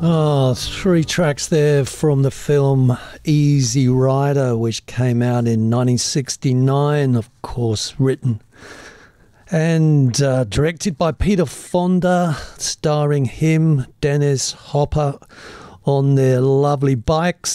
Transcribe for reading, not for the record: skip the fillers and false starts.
Oh, three tracks there from the film Easy Rider, which came out in 1969, of course, written and directed by Peter Fonda, starring him, Dennis Hopper, on their lovely bikes.